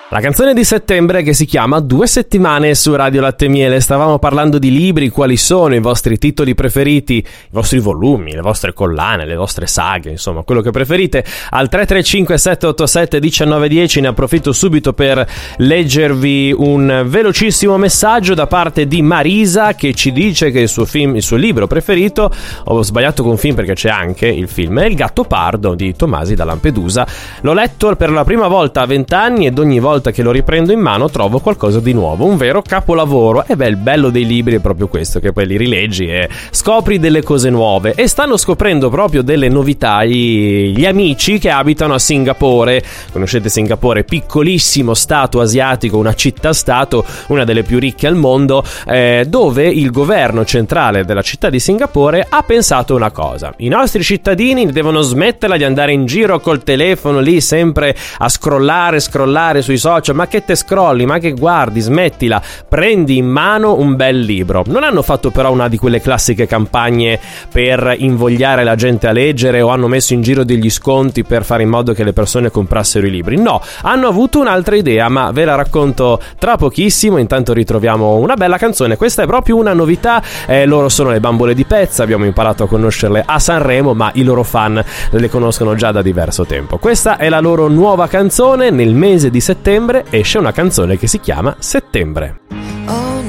La canzone di settembre che si chiama 2 settimane su Radio Latte e Miele. Stavamo parlando di libri, quali sono i vostri titoli preferiti, i vostri volumi, le vostre collane, le vostre saghe, insomma, quello che preferite. Al 335 787 1910 ne approfitto subito per leggervi un velocissimo messaggio da parte di Marisa, che ci dice che il suo libro preferito, ho sbagliato con film perché c'è anche il film, è Il Gattopardo di Tomasi da Lampedusa. L'ho letto per la prima volta a 20 anni ed ogni volta che lo riprendo in mano trovo qualcosa di nuovo, un vero capolavoro. E beh, il bello dei libri è proprio questo, che poi li rileggi e scopri delle cose nuove. E stanno scoprendo proprio delle novità gli amici che abitano a Singapore. Conoscete Singapore? Piccolissimo stato asiatico, una città-stato, una delle più ricche al mondo, dove il governo centrale della città di Singapore ha pensato una cosa: i nostri cittadini devono smetterla di andare in giro col telefono lì sempre a scrollare sui social. Ma che te scrolli, ma che guardi, smettila, prendi in mano un bel libro. Non hanno fatto però una di quelle classiche campagne per invogliare la gente a leggere, o hanno messo in giro degli sconti per fare in modo che le persone comprassero i libri. No, hanno avuto un'altra idea, ma ve la racconto tra pochissimo. Intanto ritroviamo una bella canzone. Questa è proprio una novità, loro sono le Bambole di Pezza, abbiamo imparato a conoscerle a Sanremo, ma i loro fan le conoscono già da diverso tempo. Questa è la loro nuova canzone. Nel mese di settembre esce una canzone che si chiama Settembre.